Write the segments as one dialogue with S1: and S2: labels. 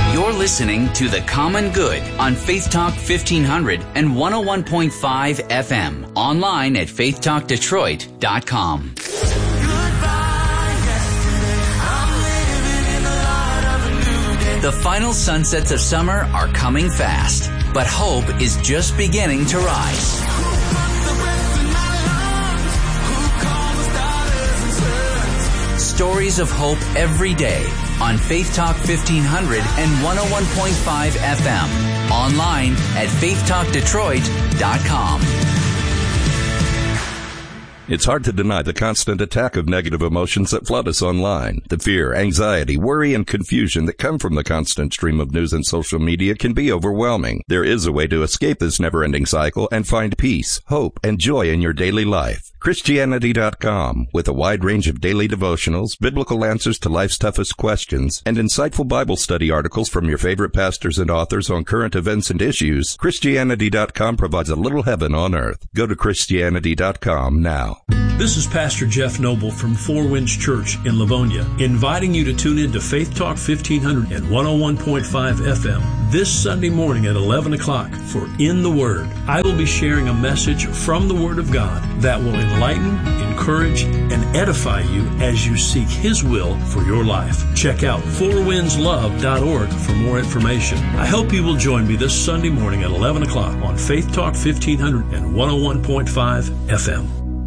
S1: You're listening to The Common Good on Faith Talk 1500 and 101.5 FM. Online at faithtalkdetroit.com. The final sunsets of summer are coming fast, but hope is just beginning to rise. Stories of hope every day on Faith Talk 1500 and 101.5 FM. Online at faithtalkdetroit.com.
S2: It's hard to deny the constant attack of negative emotions that flood us online. The fear, anxiety, worry, and confusion that come from the constant stream of news and social media can be overwhelming. There is a way to escape this never-ending cycle and find peace, hope, and joy in your daily life. Christianity.com, with a wide range of daily devotionals, biblical answers to life's toughest questions, and insightful Bible study articles from your favorite pastors and authors on current events and issues, Christianity.com provides a little heaven on earth. Go to Christianity.com now.
S3: This is Pastor Jeff Noble from Four Winds Church in Livonia, inviting you to tune in to Faith Talk 1500 and 101.5 FM this Sunday morning at 11 o'clock for In the Word. I will be sharing a message from the Word of God that will enlighten, encourage, and edify you as you seek His will for your life. Check out fourwindslove.org for more information. I hope you will join me this Sunday morning at 11 o'clock on Faith Talk 1500 and 101.5 FM.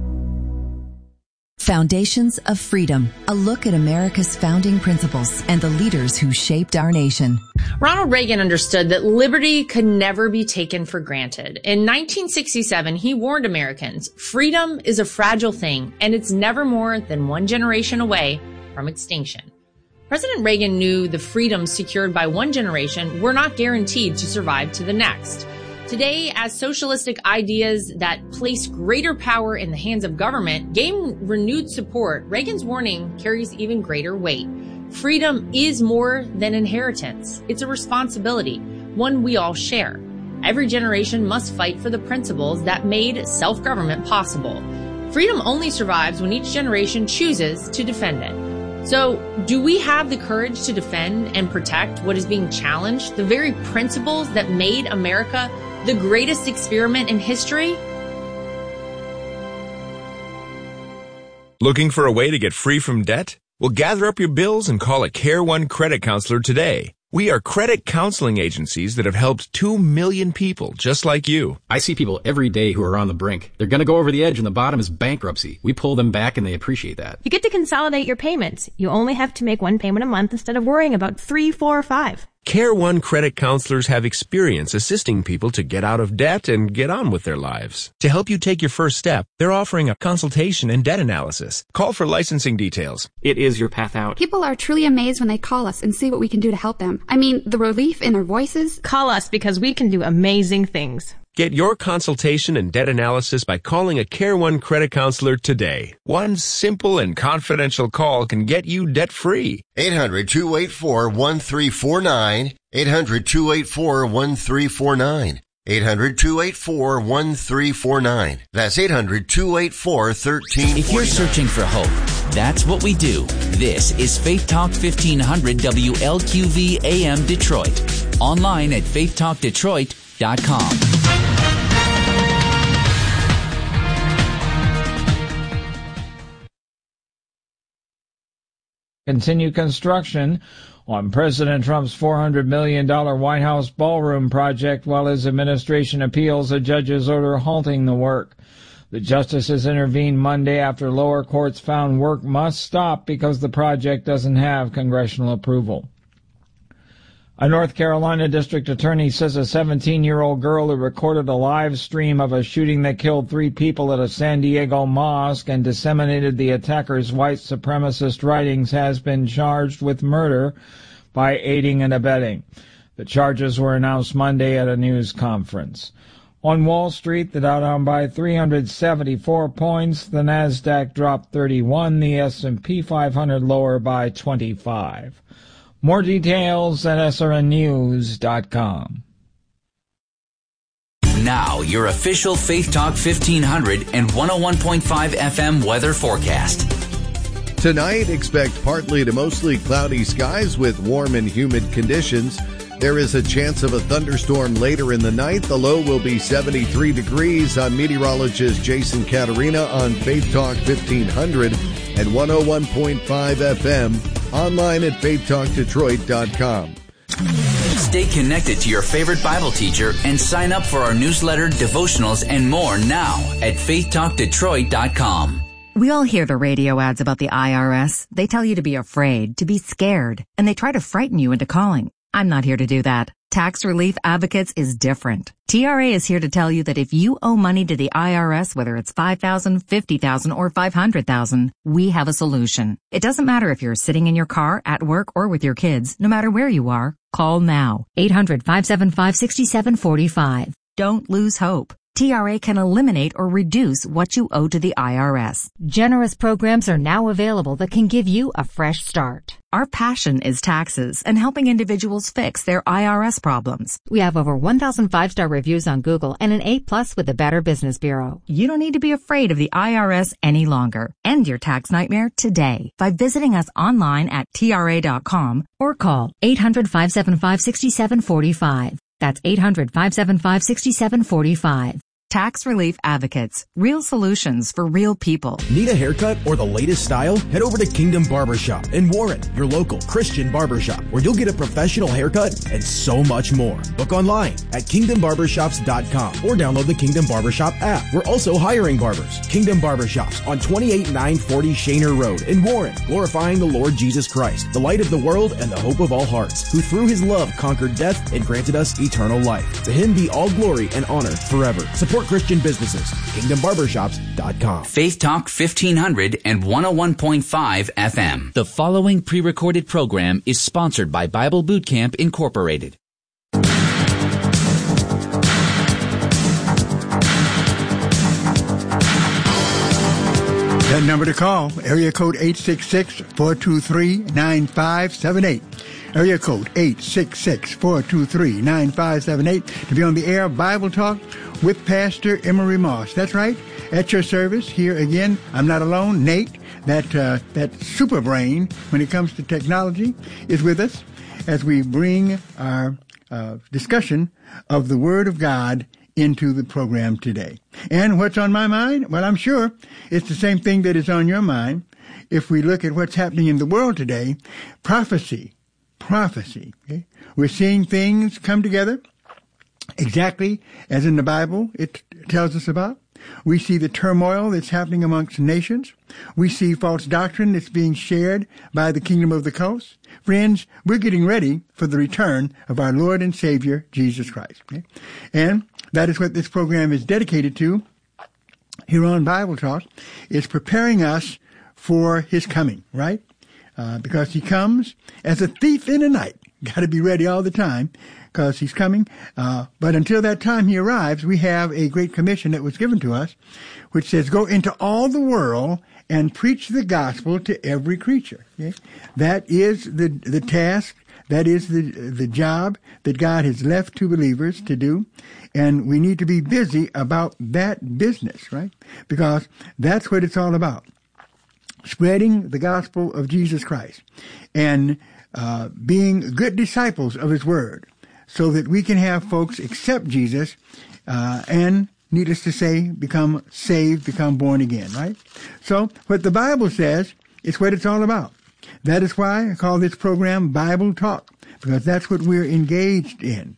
S4: Foundations of Freedom, a look at America's founding principles and the leaders who shaped our nation.
S5: Ronald Reagan understood that liberty could never be taken for granted. In 1967, he warned Americans, freedom is a fragile thing, and it's never more than one generation away from extinction. President Reagan knew the freedoms secured by one generation were not guaranteed to survive to the next. Today, as socialistic ideas that place greater power in the hands of government gain renewed support, Reagan's warning carries even greater weight. Freedom is more than inheritance. It's a responsibility, one we all share. Every generation must fight for the principles that made self-government possible. Freedom only survives when each generation chooses to defend it. So, do we have the courage to defend and protect what is being challenged, the very principles that made America the greatest experiment in history?
S6: Looking for a way to get free from debt? Well, gather up your bills and call a Care One credit counselor today. We are credit counseling agencies that have helped 2 million people just like you.
S7: I see people every day who are on the brink. They're going to go over the edge and the bottom is bankruptcy. We pull them back and they appreciate that.
S8: You get to consolidate your payments. You only have to make one payment a month instead of worrying about 3, 4, or 5.
S6: Care One credit counselors have experience assisting people to get out of debt and get on with their lives. To help you take your first step, they're offering a consultation and debt analysis. Call for licensing details.
S7: It is your path out.
S9: People are truly amazed when they call us and see what we can do to help them. I mean, the relief in their voices.
S8: Call us because we can do amazing things.
S6: Get your consultation and debt analysis by calling a Care One credit counselor today. One simple and confidential call can get you debt-free.
S10: 800-284-1349. 800-284-1349. 800-284-1349. That's 800-284-1349.
S1: If you're searching for hope, that's what we do. This is Faith Talk 1500 WLQV AM Detroit. Online at faithtalkdetroit.com.
S11: Continue construction on President Trump's $400 million White House ballroom project while his administration appeals a judge's order halting the work. The justices intervened Monday after lower courts found work must stop because the project doesn't have congressional approval. A North Carolina district attorney says a 17-year-old girl who recorded a live stream of a shooting that killed 3 people at a San Diego mosque and disseminated the attacker's white supremacist writings has been charged with murder by aiding and abetting. The charges were announced Monday at a news conference. On Wall Street, the Dow down by 374 points, the Nasdaq dropped 31, the S&P 500 lower by 25. More details at srnnews.com.
S1: Now, your official Faith Talk 1500 and 101.5 FM weather forecast.
S12: Tonight, expect partly to mostly cloudy skies with warm and humid conditions. There is a chance of a thunderstorm later in the night. The low will be 73 degrees. I'm meteorologist Jason Caterina on Faith Talk 1500 and 101.5 FM. Online at faithtalkdetroit.com.
S1: Stay connected to your favorite Bible teacher and sign up for our newsletter, devotionals, and more now at faithtalkdetroit.com.
S13: We all hear the radio ads about the IRS. They tell you to be afraid, to be scared, and they try to frighten you into calling. I'm not here to do that. Tax Relief Advocates is different. TRA is here to tell you that if you owe money to the IRS, whether it's $5,000, $50,000, or $500,000, we have a solution. It doesn't matter if you're sitting in your car, at work, or with your kids. No matter where you are, call now. 800-575-6745. Don't lose hope. TRA can eliminate or reduce what you owe to the IRS.
S8: Generous programs are now available that can give you a fresh start.
S13: Our passion is taxes and helping individuals fix their IRS problems.
S8: We have over 1,000 5-star reviews on Google and an A+ with the Better Business Bureau.
S13: You don't need to be afraid of the IRS any longer. End your tax nightmare today by visiting us online at TRA.com or call 800-575-6745. That's 800-575-6745. Tax Relief Advocates. Real solutions for real people.
S6: Need a haircut or the latest style? Head over to Kingdom Barbershop in Warren, your local Christian barbershop, where you'll get a professional haircut and so much more. Book online at kingdombarbershops.com or download the Kingdom Barbershop app. We're also hiring barbers. Kingdom Barbershops on 28940 Shaner Road in Warren, glorifying the Lord Jesus Christ, the light of the world and the hope of all hearts, who through his love conquered death and granted us eternal life. To him be all glory and honor forever. Support Christian businesses. KingdomBarbershops.com.
S1: Faith Talk 1500 and 101.5 FM. The following pre-recorded program is sponsored by Bible Boot Camp Incorporated.
S14: That number to call, area code 866-423-9578. Area code 866-423-9578 to be on the air of Bible Talk with Pastor Emery Moss. That's right. At your service, here again, I'm not alone. Nate, that super brain when it comes to technology, is with us as we bring our discussion of the Word of God into the program today. And what's on my mind? Well, I'm sure it's the same thing that is on your mind. If we look at what's happening in the world today, prophecy. Okay? We're seeing things come together exactly as in the Bible it tells us about. We see the turmoil that's happening amongst nations. We see false doctrine that's being shared by the kingdom of the coast. Friends, we're getting ready for the return of our Lord and Savior, Jesus Christ. Okay? And that is what this program is dedicated to here on Bible Talk, is preparing us for his coming, right? Because he comes as a thief in the night. Got to be ready all the time because he's coming. But until that time he arrives, we have a great commission that was given to us, which says, go into all the world and preach the gospel to every creature. Okay? That is the task. That is the job that God has left to believers to do. And we need to be busy about that business, right? Because that's what it's all about. Spreading the gospel of Jesus Christ and being good disciples of his word so that we can have folks accept Jesus and, needless to say, become saved, become born again, right? So what the Bible says is what it's all about. That is why I call this program Bible Talk, because that's what we're engaged in.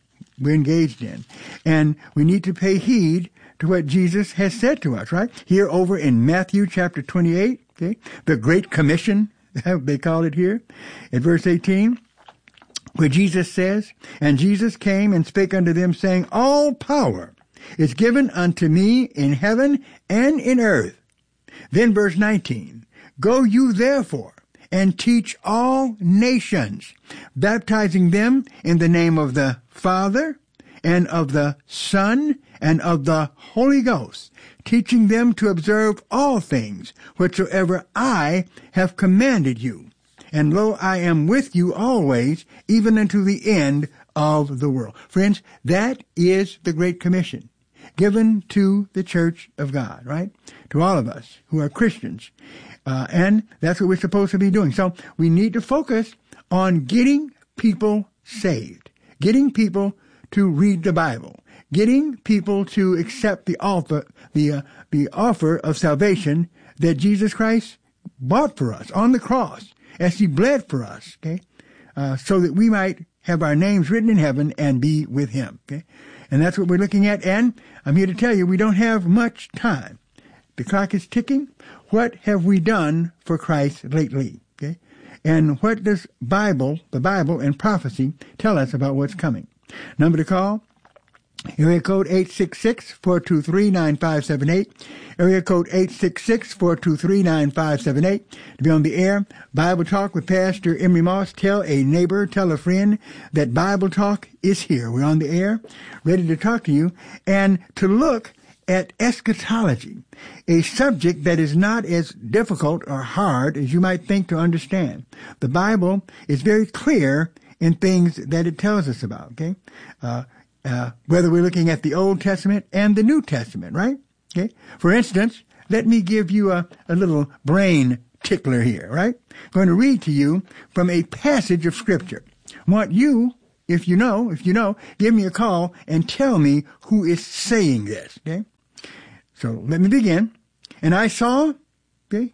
S14: And we need to pay heed to what Jesus has said to us, right? Here over in Matthew chapter 28, okay, the Great Commission, they call it here, at verse 18, where Jesus says, and Jesus came and spake unto them, saying, all power is given unto me in heaven and in earth. Then verse 19, go you therefore and teach all nations, baptizing them in the name of the Father and of the Son and of the Holy Ghost, teaching them to observe all things whatsoever I have commanded you. And lo, I am with you always, even unto the end of the world. Friends, that is the Great Commission given to the Church of God, right? To all of us who are Christians. And that's what we're supposed to be doing. So we need to focus on getting people saved, getting people to read the Bible, getting people to accept the offer of salvation that Jesus Christ bought for us on the cross as he bled for us, okay, so that we might have our names written in heaven and be with him, okay? And that's what we're looking at. And I'm here to tell you, we don't have much time. The clock is ticking. What have we done for Christ lately, okay? And what does the Bible and prophecy tell us about what's coming? Number to call, area code 866-423-9578. Area code 866-423-9578. To be on the air, Bible Talk with Pastor Emery Moss. Tell a neighbor, tell a friend that Bible Talk is here. We're on the air, ready to talk to you and to look at eschatology, a subject that is not as difficult or hard as you might think to understand. The Bible is very clear in things that it tells us about, okay? Whether we're looking at the Old Testament and the New Testament, right? Okay. For instance, let me give you a little brain tickler here, right? I'm going to read to you from a passage of Scripture. I want you, if you know, give me a call and tell me who is saying this, okay? So let me begin. And I saw, and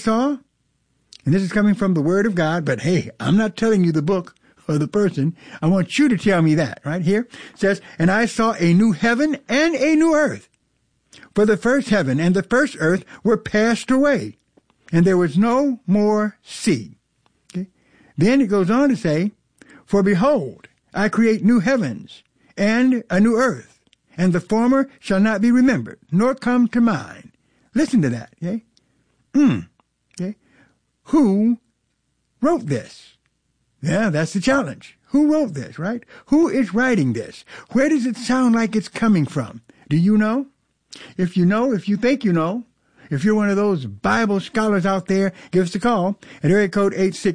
S14: this is coming from the Word of God, but hey, I'm not telling you the book or the person. I want you to tell me that, right here. It says, and I saw a new heaven and a new earth. For the first heaven and the first earth were passed away, and there was no more sea. Okay? Then it goes on to say, for behold, I create new heavens and a new earth, and the former shall not be remembered, nor come to mind. Listen to that, okay? Okay? Who wrote this? Yeah, that's the challenge. Who wrote this, right? Who is writing this? Where does it sound like it's coming from? Do you know? If you know, if you think you know, if you're one of those Bible scholars out there, give us a call at area code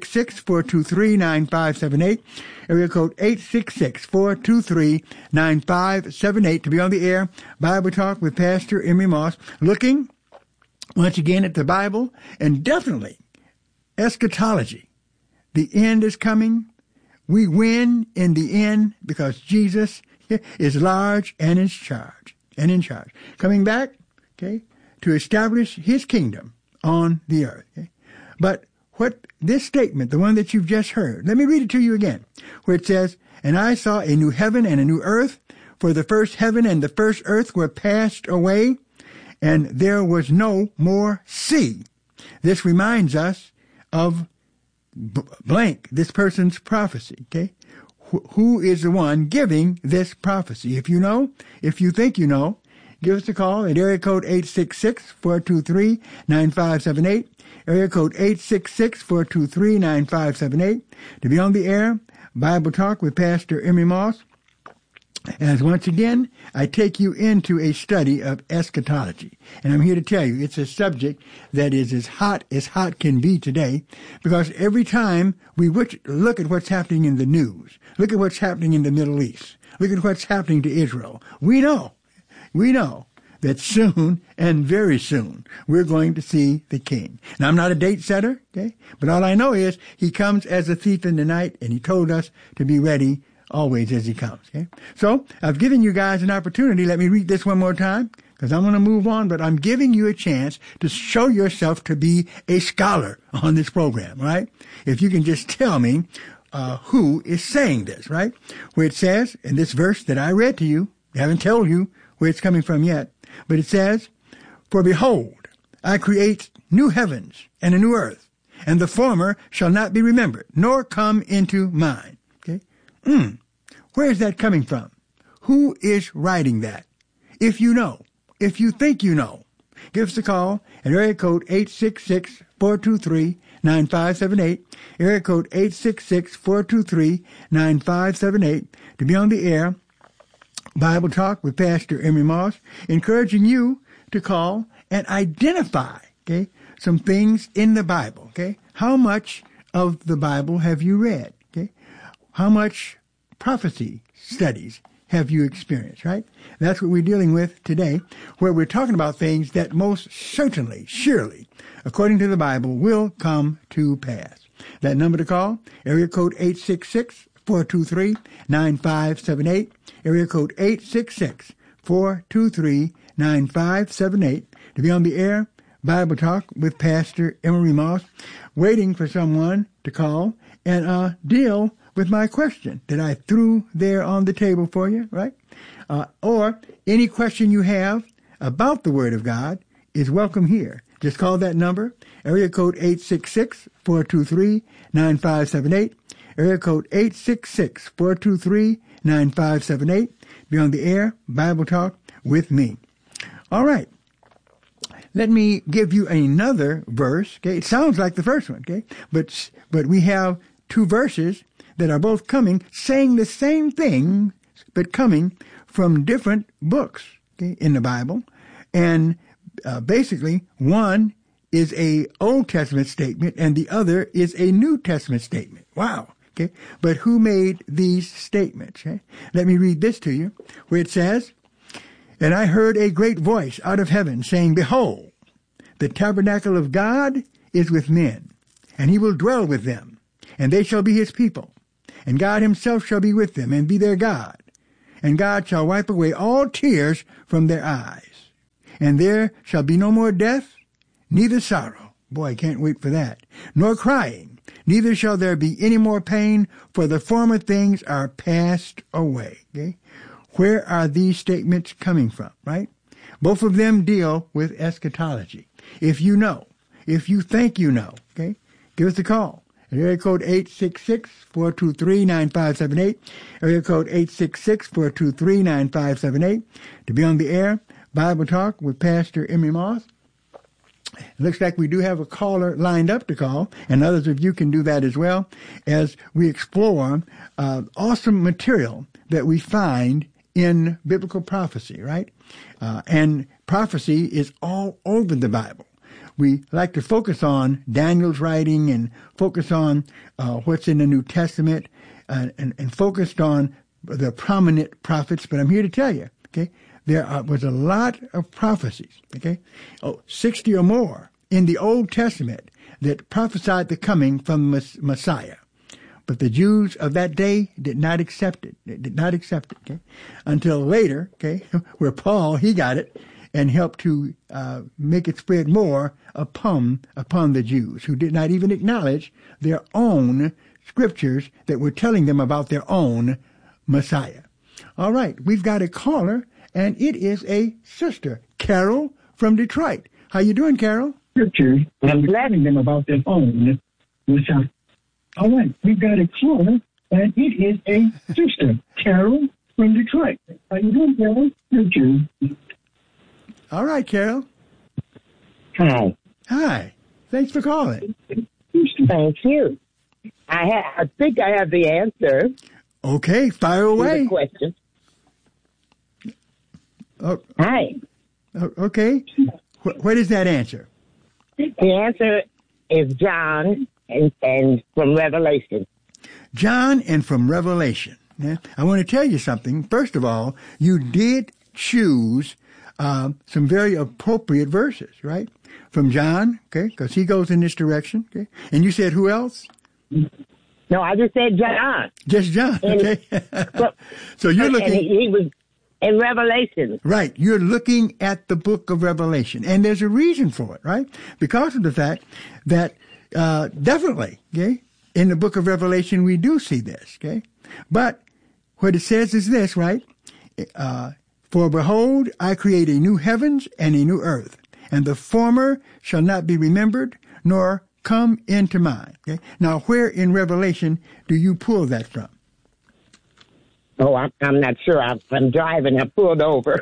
S14: 866-423-9578. Area code 866-423-9578 to be on the air. Bible Talk with Pastor Emery Moss. Looking once again at the Bible and definitely eschatology. The end is coming. We win in the end because Jesus is large and in charge. Coming back, okay, to establish his kingdom on the earth. Okay? But what this statement, the one that you've just heard, let me read it to you again, where it says, and I saw a new heaven and a new earth, for the first heaven and the first earth were passed away, and there was no more sea. This reminds us of blank, this person's prophecy, okay? Who is the one giving this prophecy? If you know, if you think you know, give us a call at area code 866-423-9578, area code 866-423-9578. To be on the air, Bible Talk with Pastor Emery Moss. As once again, I take you into a study of eschatology. And I'm here to tell you it's a subject that is as hot can be today, because every time we look at what's happening in the news, look at what's happening in the Middle East, look at what's happening to Israel, we know that soon and very soon we're going to see the King. Now, I'm not a date setter, okay? But all I know is he comes as a thief in the night, and he told us to be ready always as he comes, okay? So I've given you guys an opportunity. Let me read this one more time, because I'm going to move on, but I'm giving you a chance to show yourself to be a scholar on this program, right? If you can just tell me who is saying this, right? Where it says, in this verse that I read to you, I haven't told you where it's coming from yet, but it says, for behold, I create new heavens and a new earth, and the former shall not be remembered, nor come into mind. Where is that coming from? Who is writing that? If you know, if you think you know, give us a call at area code 866-423-9578, area code 866-423-9578 to be on the air. Bible Talk with Pastor Emery Moss, encouraging you to call and identify, okay, some things in the Bible, okay? How much of the Bible have you read, okay? How much prophecy studies have you experienced, right? That's what we're dealing with today, where we're talking about things that most certainly, surely, according to the Bible, will come to pass. That number to call, area code 866-423-9578, area code 866-423-9578, to be on the air, Bible Talk with Pastor Emery Moss, waiting for someone to call and deal with my question that I threw there on the table for you, right? Or any question you have about the Word of God is welcome here. Just call that number, area code 866-423-9578, area code 866-423-9578. Be on the air, Bible Talk with me. All right. Let me give you another verse. Okay, it sounds like the first one. Okay, but we have two verses that are both coming, saying the same thing, but coming from different books. Okay, in the Bible, and basically one is a Old Testament statement, and the other is a New Testament statement. Wow. Okay, but who made these statements? Okay? Let me read this to you, where it says, "And I heard a great voice out of heaven saying, Behold, the tabernacle of God is with men, and he will dwell with them, and they shall be his people. And God himself shall be with them, and be their God. And God shall wipe away all tears from their eyes. And there shall be no more death, neither sorrow." Boy, I can't wait for that. "Nor crying, neither shall there be any more pain, for the former things are passed away." Okay? Where are these statements coming from, right? Both of them deal with eschatology. If you know, if you think you know, okay, give us a call. Area code 866-423-9578, area code 866-423-9578, to be on the air, Bible Talk with Pastor Emery Moss. It looks like we do have a caller lined up to call, and others of you can do that as well, as we explore awesome material that we find in biblical prophecy, right? And prophecy is all over the Bible. We like to focus on Daniel's writing and focus on what's in the New Testament and focused on the prominent prophets. But I'm here to tell you, okay, there was a lot of prophecies, okay, 60 or more in the Old Testament that prophesied the coming from Messiah. But the Jews of that day did not accept it. They did not accept it, okay, until later, okay, where Paul, he got it and helped to make it spread more upon the Jews, who did not even acknowledge their own scriptures that were telling them about their own Messiah. All right, we've got a caller, and it is a sister, Carol from Detroit. How you doing, Carol?
S15: Scriptures and telling them about their own Messiah. All right, we've got a caller, and it is a sister, Carol from Detroit. How you doing, Carol? Scriptures.
S14: All right, Carol.
S16: Hi.
S14: Hi. Thanks for calling.
S16: Thank you. I think I have the answer.
S14: Okay, fire away.
S16: The question.
S14: Oh,
S16: Hi.
S14: Okay. What is that answer?
S16: The answer is John and from Revelation.
S14: John and from Revelation. Yeah? I want to tell you something. First of all, you did choose some very appropriate verses, right? From John, okay, because he goes in this direction, okay? And you said who else?
S16: No, I just said John.
S14: Just John, okay. So you're looking...
S16: And he was in Revelation.
S14: Right. You're looking at the book of Revelation. And there's a reason for it, right? Because of the fact that definitely, okay, in the book of Revelation we do see this, okay? But what it says is this, right? For behold, I create a new heavens and a new earth, and the former shall not be remembered, nor come into mind. Okay? Now, where in Revelation do you pull that from?
S16: Oh, I'm not sure. I'm driving. I pulled over.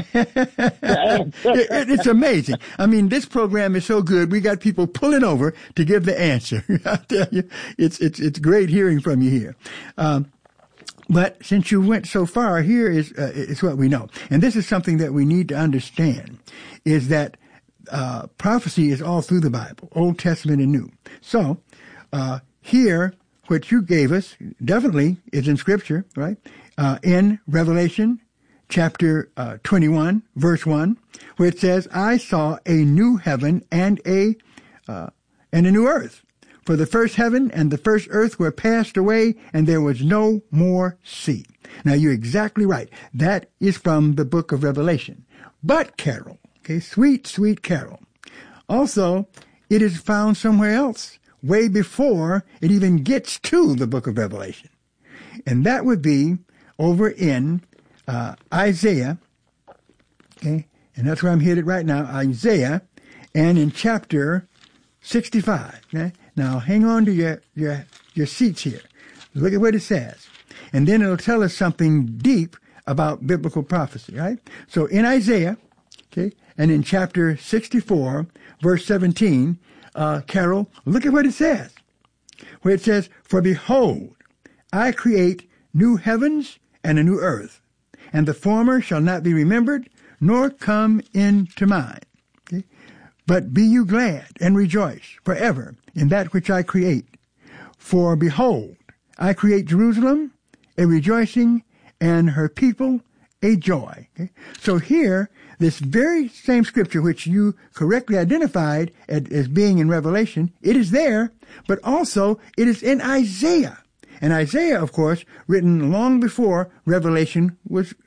S14: It's amazing. I mean, this program is so good. We got people pulling over to give the answer. I tell you, it's great hearing from you here. But since you went so far, here is what we know. And this is something that we need to understand, is that prophecy is all through the Bible, Old Testament and New. So here what you gave us definitely is in Scripture, right? In Revelation chapter 21, verse 1, where it says, I saw a new heaven and a new earth. For the first heaven and the first earth were passed away, and there was no more sea. Now, you're exactly right. That is from the book of Revelation. But, Carol, okay, sweet, sweet Carol, also, it is found somewhere else, way before it even gets to the book of Revelation. And that would be over in Isaiah, okay, and that's where I'm headed right now, Isaiah, and in chapter 65. Okay? Now, hang on to your seats here. Look at what it says. And then it'll tell us something deep about biblical prophecy, right? So in Isaiah, okay, and in chapter 64, verse 17, Carol, look at what it says. Where it says, for behold, I create new heavens and a new earth, and the former shall not be remembered, nor come into mind. Okay? But be you glad and rejoice forever in that which I create. For behold, I create Jerusalem a rejoicing, and her people a joy. Okay? So here, this very same scripture, which you correctly identified as being in Revelation, it is there, but also it is in Isaiah. And Isaiah, of course, written long before the revelation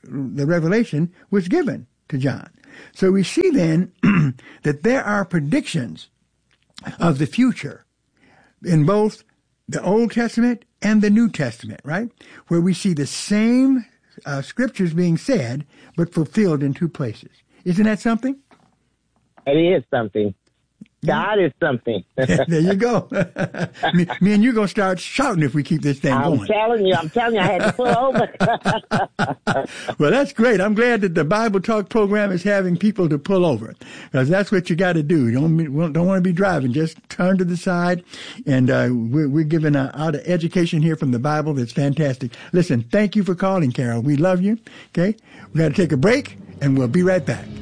S14: was given to John. So we see then that there are predictions of the future in both the Old Testament and the New Testament, right? Where we see the same scriptures being said, but fulfilled in two places. Isn't that something?
S16: It is something. God is something.
S14: There you go. me and you going to start shouting if we keep this thing going.
S16: I'm telling you, I had to pull over.
S14: Well, that's great. I'm glad that the Bible Talk program is having people to pull over, because that's what you got to do. You don't want to be driving. Just turn to the side, and we're giving out an education here from the Bible that's fantastic. Listen, thank you for calling, Carol. We love you. Okay? We got to take a break, and we'll be right back.